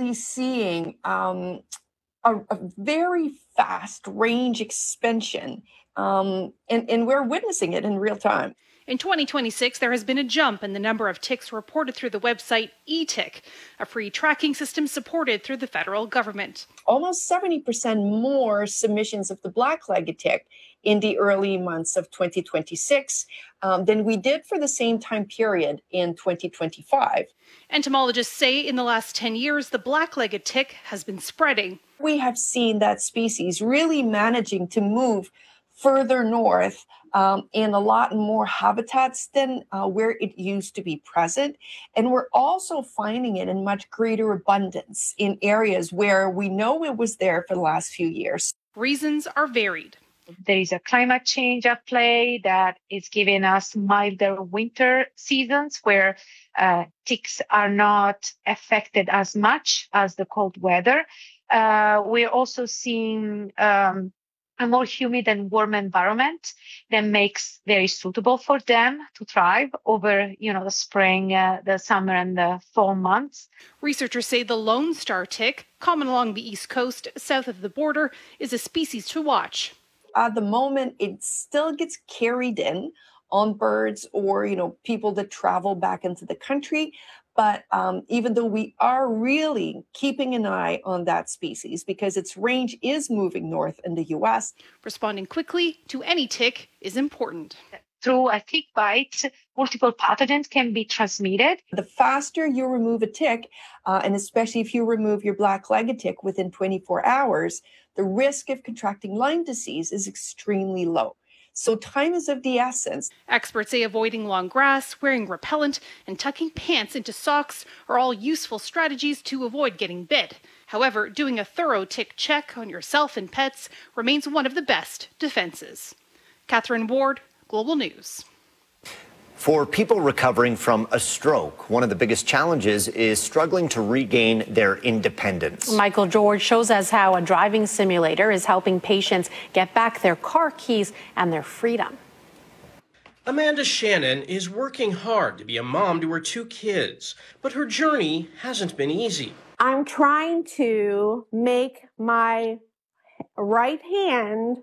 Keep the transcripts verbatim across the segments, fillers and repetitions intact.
definitely seeing um, a, a very fast range expansion, um, and, and we're witnessing it in real time. In twenty twenty-six, there has been a jump in the number of ticks reported through the website eTick, a free tracking system supported through the federal government. Almost seventy percent more submissions of the black-legged tick in the early months of twenty twenty-six um, than we did for the same time period in twenty twenty-five. Entomologists say in the last ten years, the black-legged tick has been spreading. We have seen that species really managing to move further north um, in a lot more habitats than uh, where it used to be present. And we're also finding it in much greater abundance in areas where we know it was there for the last few years. Reasons are varied. There is a climate change at play that is giving us milder winter seasons where uh, ticks are not affected as much as the cold weather. Uh, we're also seeing um, a more humid and warm environment that makes very suitable for them to thrive over, you know, the spring, uh, the summer, and the fall months. Researchers say the Lone Star tick, common along the East Coast, south of the border, is a species to watch. At the moment, it still gets carried in on birds or, you know, people that travel back into the country. But um, even though we are really keeping an eye on that species because its range is moving north in the U S. Responding quickly to any tick is important. Through a tick bite, multiple pathogens can be transmitted. The faster you remove a tick, uh, and especially if you remove your black-legged tick within twenty-four hours, the risk of contracting Lyme disease is extremely low. So time is of the essence. Experts say avoiding long grass, wearing repellent, and tucking pants into socks are all useful strategies to avoid getting bit. However, doing a thorough tick check on yourself and pets remains one of the best defenses. Catherine Ward, Global News. For people recovering from a stroke, one of the biggest challenges is struggling to regain their independence. Michael George shows us how a driving simulator is helping patients get back their car keys and their freedom. Amanda Shannon is working hard to be a mom to her two kids, but her journey hasn't been easy. I'm trying to make my right hand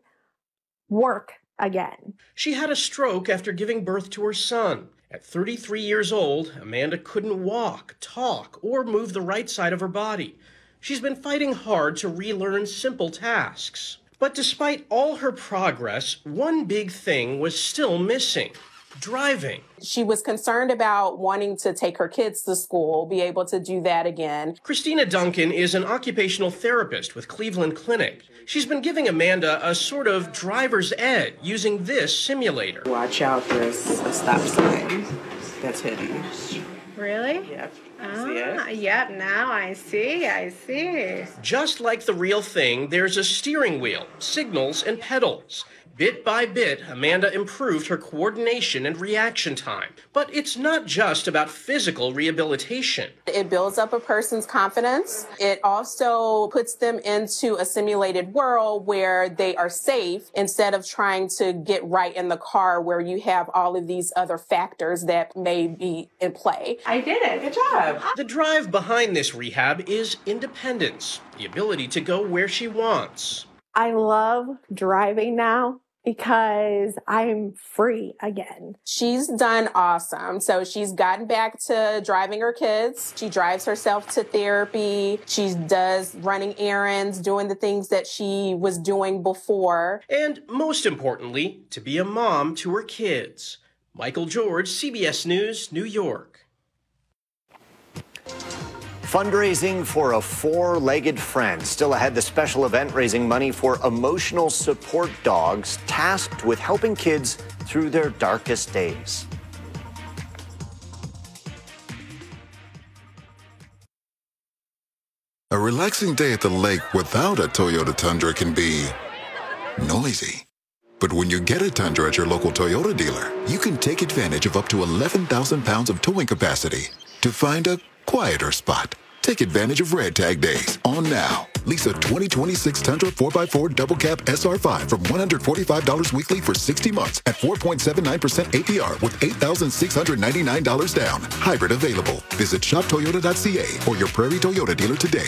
work again. She had a stroke after giving birth to her son. At thirty-three years old, Amanda couldn't walk, talk, or move the right side of her body. She's been fighting hard to relearn simple tasks. But despite all her progress, one big thing was still missing: driving. She was concerned about wanting to take her kids to school, be able to do that again. Christina Duncan is an occupational therapist with Cleveland Clinic. She's been giving Amanda a sort of driver's ed using this simulator. Watch out, there's a stop sign that's hidden. Really? Yep. Ah, see it? Yep, now I see, I see. Just like the real thing, there's a steering wheel, signals, and pedals. Bit by bit, Amanda improved her coordination and reaction time. But it's not just about physical rehabilitation. It builds up a person's confidence. It also puts them into a simulated world where they are safe instead of trying to get right in the car where you have all of these other factors that may be in play. I did it. Good job. The drive behind this rehab is independence, the ability to go where she wants. I love driving now because I'm free again. She's done awesome. So she's gotten back to driving her kids. She drives herself to therapy. She does running errands, doing the things that she was doing before. And most importantly, to be a mom to her kids. Michael George, C B S News, New York. Fundraising for a four-legged friend. Still ahead, the special event raising money for emotional support dogs tasked with helping kids through their darkest days. A relaxing day at the lake without a Toyota Tundra can be noisy. But when you get a Tundra at your local Toyota dealer, you can take advantage of up to eleven thousand pounds of towing capacity to find a quieter spot. Take advantage of Red Tag Days on now. Lease a twenty twenty-six Tundra four by four Double Cab S R five from one hundred forty-five dollars weekly for sixty months at four point seven nine percent A P R with eight thousand six hundred ninety-nine dollars down. Hybrid available. Visit shop toyota dot c a or your Prairie Toyota dealer today.